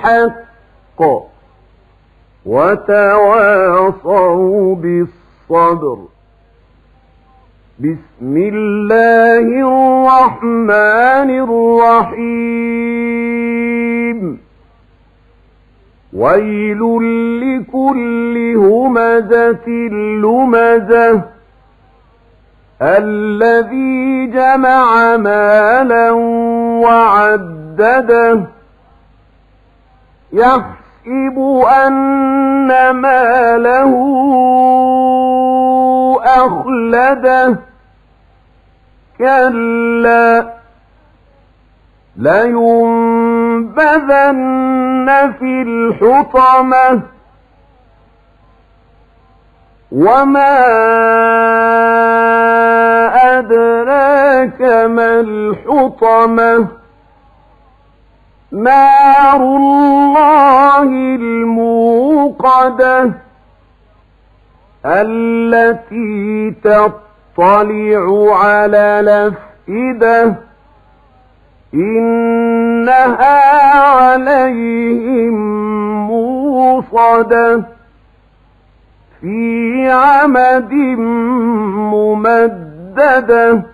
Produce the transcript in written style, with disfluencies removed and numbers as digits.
بالحق وتواصوا بالصبر. بسم الله الرحمن الرحيم. ويل لكل همزة لمزة الذي جمع مالا وعدده يحسب أن ماله أخلده كلا لينبذن في الحطمة وما أدراك ما الحطمة نار الله الموقدة التي تطلع على الأفئدة إنها عليهم موصدة في عمد ممددة.